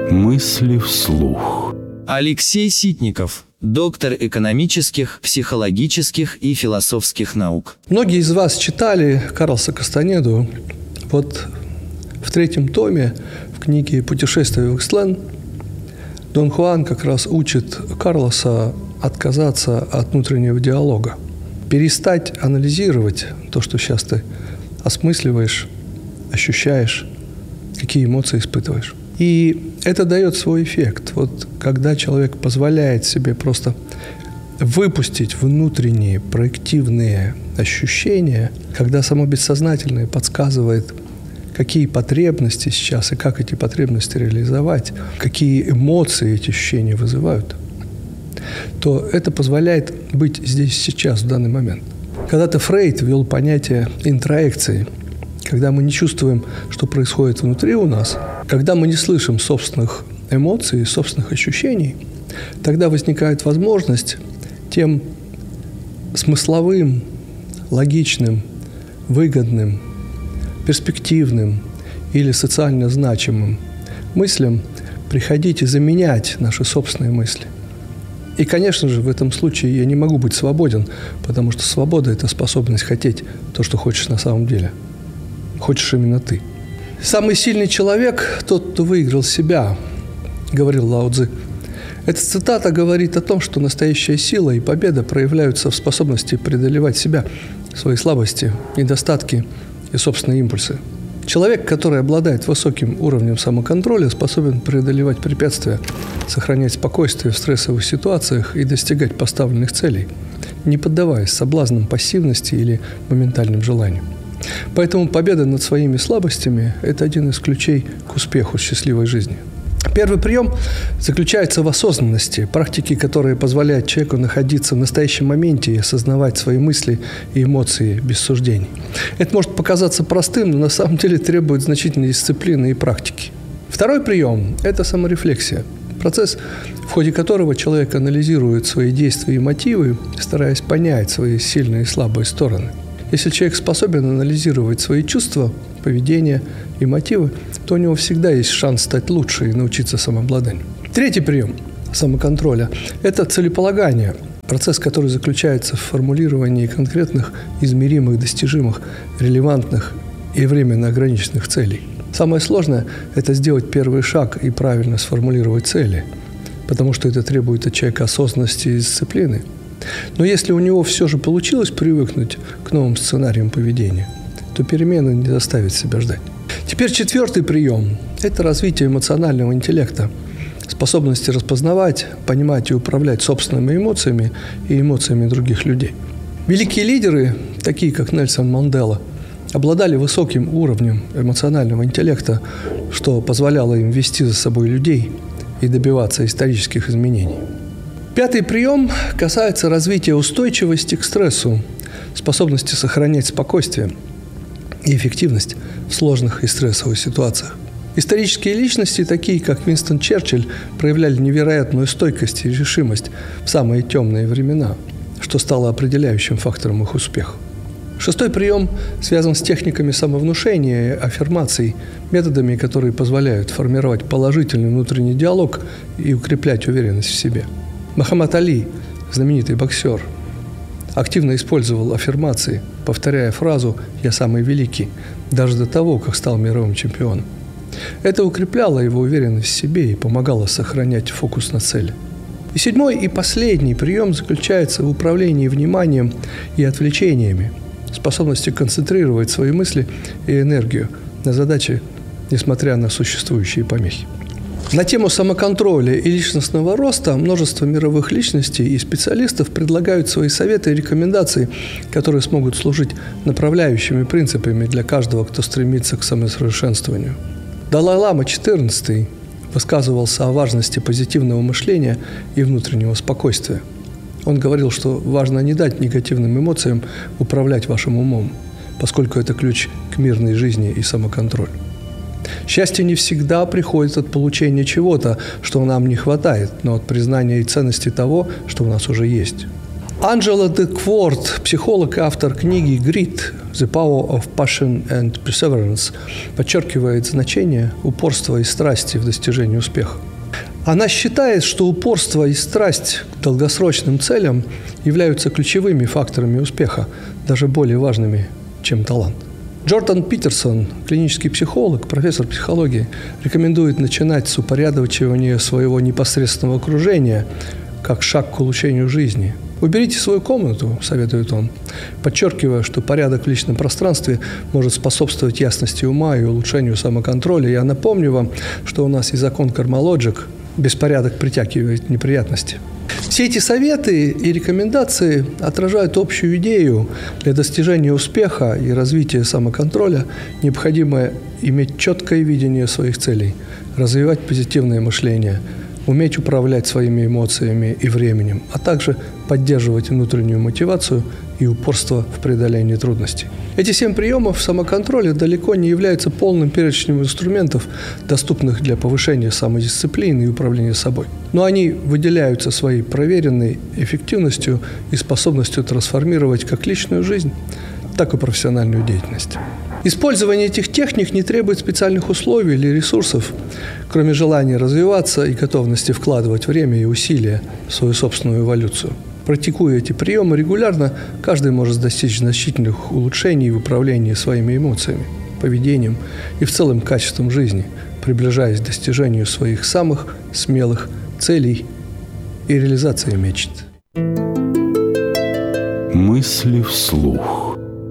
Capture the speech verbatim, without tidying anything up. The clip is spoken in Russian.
Мысли вслух. Алексей Ситников, доктор экономических, психологических и философских наук. Многие из вас читали Карлоса Кастанеду. Вот в третьем томе, в книге «Путешествие в Икслен», Дон Хуан как раз учит Карлоса отказаться от внутреннего диалога, перестать анализировать то, что сейчас ты осмысливаешь, ощущаешь, какие эмоции испытываешь. И это дает свой эффект. Вот когда человек позволяет себе просто выпустить внутренние проективные ощущения, когда само бессознательное подсказывает, какие потребности сейчас и как эти потребности реализовать, какие эмоции эти ощущения вызывают, то это позволяет быть здесь сейчас, в данный момент. Когда-то Фрейд ввел понятие интроекции, когда мы не чувствуем, что происходит внутри у нас, когда мы не слышим собственных эмоций, собственных ощущений, тогда возникает возможность тем смысловым, логичным, выгодным, перспективным или социально значимым мыслям приходить и заменять наши собственные мысли. И, конечно же, в этом случае я не могу быть свободен, потому что свобода – это способность хотеть то, что хочешь на самом деле. Хочешь именно ты. «Самый сильный человек – тот, кто выиграл себя», – говорил Лао Цзы. Эта цитата говорит о том, что настоящая сила и победа проявляются в способности преодолевать себя, свои слабости, недостатки и собственные импульсы. Человек, который обладает высоким уровнем самоконтроля, способен преодолевать препятствия, сохранять спокойствие в стрессовых ситуациях и достигать поставленных целей, не поддаваясь соблазнам пассивности или моментальным желаниям. Поэтому победа над своими слабостями – это один из ключей к успеху счастливой жизни. Первый прием заключается в осознанности, практике, которая позволяет человеку находиться в настоящем моменте и осознавать свои мысли и эмоции без суждений. Это может показаться простым, но на самом деле требует значительной дисциплины и практики. Второй прием – это саморефлексия. Процесс, в ходе которого человек анализирует свои действия и мотивы, стараясь понять свои сильные и слабые стороны. Если человек способен анализировать свои чувства, поведение и мотивы, то у него всегда есть шанс стать лучше и научиться самообладанию. Третий прием самоконтроля – это целеполагание, процесс, который заключается в формулировании конкретных, измеримых, достижимых, релевантных и временно ограниченных целей. Самое сложное – это сделать первый шаг и правильно сформулировать цели, потому что это требует от человека осознанности и дисциплины. Но если у него все же получилось привыкнуть к новым сценариям поведения, то перемены не заставят себя ждать. Теперь четвертый прием – это развитие эмоционального интеллекта, способности распознавать, понимать и управлять собственными эмоциями и эмоциями других людей. Великие лидеры, такие как Нельсон Мандела, обладали высоким уровнем эмоционального интеллекта, что позволяло им вести за собой людей и добиваться исторических изменений. Пятый прием касается развития устойчивости к стрессу, способности сохранять спокойствие и эффективность в сложных и стрессовых ситуациях. Исторические личности, такие как Уинстон Черчилль, проявляли невероятную стойкость и решимость в самые темные времена, что стало определяющим фактором их успеха. Шестой прием связан с техниками самовнушения и аффирмаций, методами, которые позволяют формировать положительный внутренний диалог и укреплять уверенность в себе. Мухаммад Али, знаменитый боксер, активно использовал аффирмации, повторяя фразу «Я самый великий», даже до того, как стал мировым чемпионом. Это укрепляло его уверенность в себе и помогало сохранять фокус на цели. И седьмой и последний прием заключается в управлении вниманием и отвлечениями, способности концентрировать свои мысли и энергию на задачи, несмотря на существующие помехи. На тему самоконтроля и личностного роста множество мировых личностей и специалистов предлагают свои советы и рекомендации, которые смогут служить направляющими принципами для каждого, кто стремится к самосовершенствованию. Далай-лама четырнадцатый высказывался о важности позитивного мышления и внутреннего спокойствия. Он говорил, что важно не дать негативным эмоциям управлять вашим умом, поскольку это ключ к мирной жизни и самоконтролю. Счастье не всегда приходит от получения чего-то, что нам не хватает, но от признания и ценности того, что у нас уже есть. Анджела Декворт, психолог и автор книги «Грит», «The Power of Passion and Perseverance» подчеркивает значение упорства и страсти в достижении успеха. Она считает, что упорство и страсть к долгосрочным целям являются ключевыми факторами успеха, даже более важными, чем талант. Джордан Питерсон, клинический психолог, профессор психологии, рекомендует начинать с упорядочивания своего непосредственного окружения как шаг к улучшению жизни. «Уберите свою комнату», – советует он, подчеркивая, что порядок в личном пространстве может способствовать ясности ума и улучшению самоконтроля. Я напомню вам, что у нас есть закон карма-лоджик – беспорядок притягивает неприятности. Все эти советы и рекомендации отражают общую идею. Для достижения успеха и развития самоконтроля необходимо иметь четкое видение своих целей, развивать позитивное мышление, уметь управлять своими эмоциями и временем, а также поддерживать внутреннюю мотивацию и упорство в преодолении трудностей. Эти семь приемов самоконтроля далеко не являются полным перечнем инструментов, доступных для повышения самодисциплины и управления собой. Но они выделяются своей проверенной эффективностью и способностью трансформировать как личную жизнь, так и профессиональную деятельность. Использование этих техник не требует специальных условий или ресурсов, кроме желания развиваться и готовности вкладывать время и усилия в свою собственную эволюцию. Практикуя эти приемы регулярно, каждый может достичь значительных улучшений в управлении своими эмоциями, поведением и в целом качеством жизни, приближаясь к достижению своих самых смелых целей и реализации мечт. Мысли вслух.